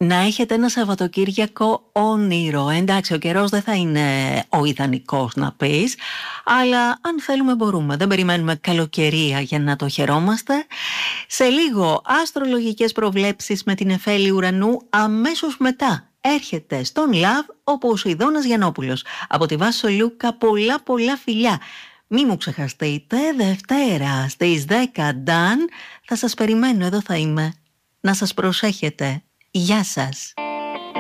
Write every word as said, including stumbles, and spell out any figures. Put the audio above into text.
Να έχετε ένα Σαββατοκύριακο όνειρο. Εντάξει, ο καιρός δεν θα είναι ο ιδανικός να πεις, αλλά αν θέλουμε μπορούμε. Δεν περιμένουμε καλοκαιρία για να το χαιρόμαστε. Σε λίγο, αστρολογικές προβλέψεις με την Εφέλη Ουρανού αμέσως μετά. Έρχεται στον Love ο Ποσειδώνας Γιαννόπουλος. Από τη Βάσο Λούκα πολλά πολλά φιλιά. Μη μου ξεχαστείτε, Δευτέρα στις δέκα Νταν, θα σας περιμένω, εδώ θα είμαι. Να σας προσέχετε. Γεια σας.